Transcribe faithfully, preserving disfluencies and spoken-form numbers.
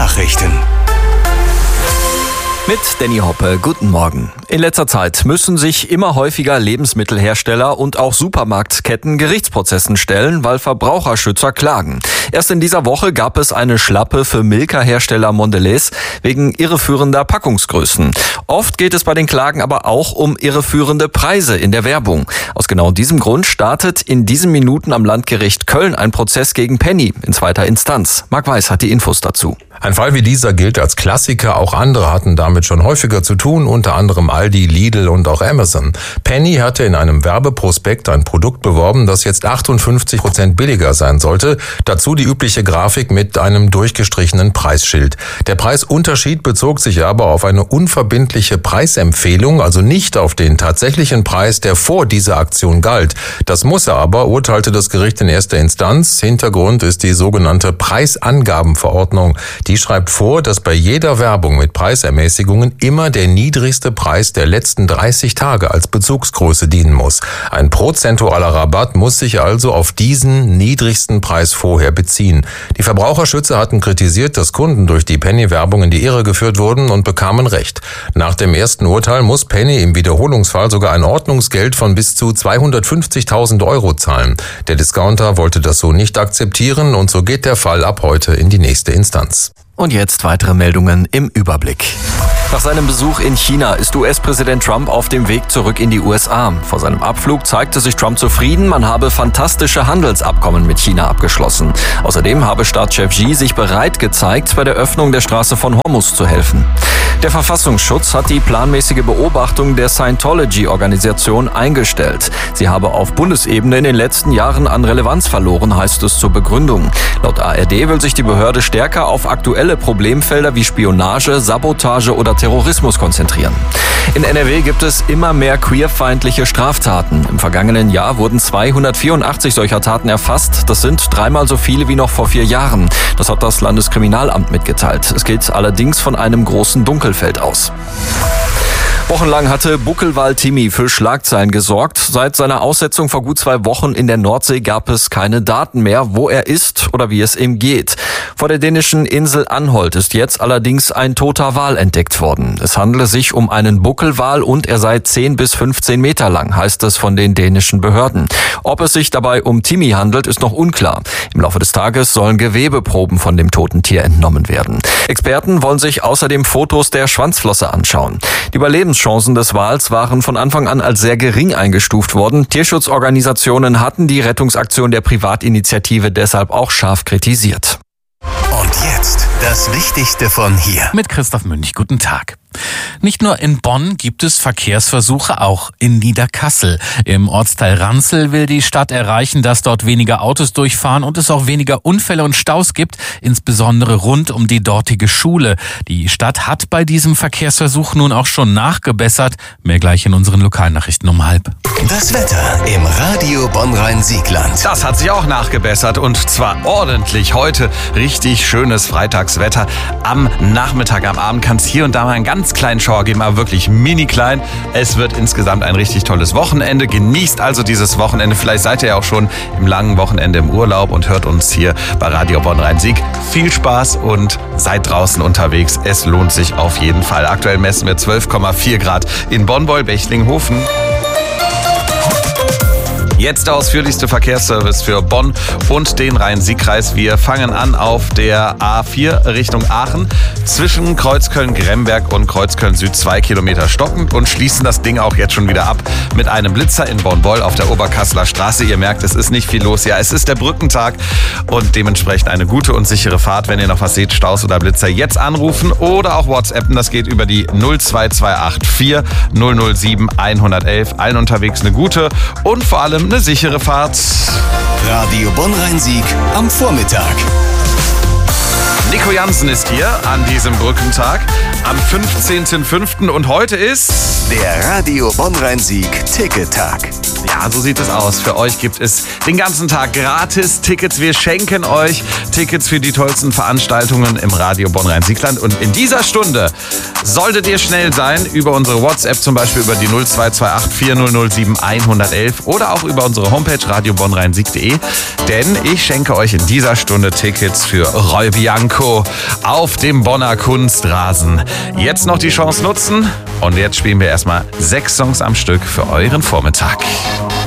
Nachrichten. Mit Danny Hoppe, guten Morgen. In letzter Zeit müssen sich immer häufiger Lebensmittelhersteller und auch Supermarktketten Gerichtsprozessen stellen, weil Verbraucherschützer klagen. Erst in dieser Woche gab es eine Schlappe für Milka-Hersteller Mondelez wegen irreführender Packungsgrößen. Oft geht es bei den Klagen aber auch um irreführende Preise in der Werbung. Aus genau diesem Grund startet in diesen Minuten am Landgericht Köln ein Prozess gegen Penny in zweiter Instanz. Marc Weiß hat die Infos dazu. Ein Fall wie dieser gilt als Klassiker, auch andere hatten damit schon häufiger zu tun, unter anderem Aldi, Lidl und auch Amazon. Penny hatte in einem Werbeprospekt ein Produkt beworben, das jetzt achtundfünfzig Prozent billiger sein sollte, dazu die übliche Grafik mit einem durchgestrichenen Preisschild. Der Preisunterschied bezog sich aber auf eine unverbindliche Preisempfehlung, also nicht auf den tatsächlichen Preis, der vor dieser Aktion galt. Das muss er aber, urteilte das Gericht in erster Instanz. Hintergrund ist die sogenannte Preisangabenverordnung. Die schreibt vor, dass bei jeder Werbung mit Preisermäßigungen immer der niedrigste Preis der letzten dreißig Tage als Bezugsgröße dienen muss. Ein prozentualer Rabatt muss sich also auf diesen niedrigsten Preis vorher beziehen. Die Verbraucherschützer hatten kritisiert, dass Kunden durch die Penny-Werbung in die Irre geführt wurden und bekamen Recht. Nach dem ersten Urteil muss Penny im Wiederholungsfall sogar ein Ordnungsgeld von bis zu zweihundertfünfzigtausend Euro zahlen. Der Discounter wollte das so nicht akzeptieren und so geht der Fall ab heute in die nächste Instanz. Und jetzt weitere Meldungen im Überblick. Nach seinem Besuch in China ist U S-Präsident Trump auf dem Weg zurück in die U S A. Vor seinem Abflug zeigte sich Trump zufrieden, man habe fantastische Handelsabkommen mit China abgeschlossen. Außerdem habe Staatschef Xi sich bereit gezeigt, bei der Öffnung der Straße von Hormuz zu helfen. Der Verfassungsschutz hat die planmäßige Beobachtung der Scientology-Organisation eingestellt. Sie habe auf Bundesebene in den letzten Jahren an Relevanz verloren, heißt es zur Begründung. Laut A R D will sich die Behörde stärker auf aktuelle Problemfelder wie Spionage, Sabotage oder Terrorismus konzentrieren. In N R W gibt es immer mehr queerfeindliche Straftaten. Im vergangenen Jahr wurden zweihundertvierundachtzig solcher Taten erfasst. Das sind dreimal so viele wie noch vor vier Jahren. Das hat das Landeskriminalamt mitgeteilt. Es geht allerdings von einem großen Dunkelfeld aus. Wochenlang hatte Buckelwal Timmy für Schlagzeilen gesorgt. Seit seiner Aussetzung vor gut zwei Wochen in der Nordsee gab es keine Daten mehr, wo er ist oder wie es ihm geht. Vor der dänischen Insel Anholt ist jetzt allerdings ein toter Wal entdeckt worden. Es handele sich um einen Buckelwal und er sei zehn bis fünfzehn Meter lang, heißt es von den dänischen Behörden. Ob es sich dabei um Timmy handelt, ist noch unklar. Im Laufe des Tages sollen Gewebeproben von dem toten Tier entnommen werden. Experten wollen sich außerdem Fotos der Schwanzflosse anschauen. Die Überlebenschancen des Wals waren von Anfang an als sehr gering eingestuft worden. Tierschutzorganisationen hatten die Rettungsaktion der Privatinitiative deshalb auch scharf kritisiert. Und jetzt das Wichtigste von hier. Mit Christoph Münch, guten Tag. Nicht nur in Bonn gibt es Verkehrsversuche, auch in Niederkassel. Im Ortsteil Ranzel will die Stadt erreichen, dass dort weniger Autos durchfahren und es auch weniger Unfälle und Staus gibt, insbesondere rund um die dortige Schule. Die Stadt hat bei diesem Verkehrsversuch nun auch schon nachgebessert. Mehr gleich in unseren Lokalnachrichten um halb. Das Wetter im Radio Bonn-Rhein-Siegland. Das hat sich auch nachgebessert und zwar ordentlich. Heute richtig schönes Freitagswetter. Am Nachmittag, am Abend kann es hier und da mal einen ganz kleinen Schauer geben, aber wirklich mini klein. Es wird insgesamt ein richtig tolles Wochenende. Genießt also dieses Wochenende. Vielleicht seid ihr ja auch schon im langen Wochenende im Urlaub und hört uns hier bei Radio Bonn-Rhein-Sieg. Viel Spaß und seid draußen unterwegs. Es lohnt sich auf jeden Fall. Aktuell messen wir zwölf Komma vier Grad in Bonn-Beul-Bechlinghofen. Jetzt der ausführlichste Verkehrsservice für Bonn und den Rhein-Sieg-Kreis. Wir fangen an auf der A vier Richtung Aachen. Zwischen Kreuzköln-Gremberg und Kreuzköln-Süd zwei Kilometer stockend und schließen das Ding auch jetzt schon wieder ab mit einem Blitzer in Bonn-Beul auf der Oberkasseler Straße. Ihr merkt, es ist nicht viel los. Ja, es ist der Brückentag und dementsprechend eine gute und sichere Fahrt. Wenn ihr noch was seht, Staus oder Blitzer, jetzt anrufen oder auch WhatsAppen. Das geht über die null zwei zwei acht vier null null sieben eins eins eins. Allen unterwegs eine gute und vor allem eine sichere Fahrt. Radio Bonn-Rhein-Sieg am Vormittag. Nico Jansen ist hier an diesem Brückentag am fünfzehnten fünften und heute ist der Radio Bonn-Rhein-Sieg Ticket-Tag. Ja, so sieht es aus. Für euch gibt es den ganzen Tag gratis Tickets. Wir schenken euch Tickets für die tollsten Veranstaltungen im Radio Bonn-Rhein-Siegland. Und in dieser Stunde solltet ihr schnell sein, über unsere WhatsApp, zum Beispiel über die null zwei zwei acht vier null null sieben eins eins eins oder auch über unsere Homepage radio bonn rhein sieg punkt de. Denn ich schenke euch in dieser Stunde Tickets für Roy Bianco auf dem Bonner Kunstrasen. Jetzt noch die Chance nutzen und jetzt spielen wir erstmal sechs Songs am Stück für euren Vormittag.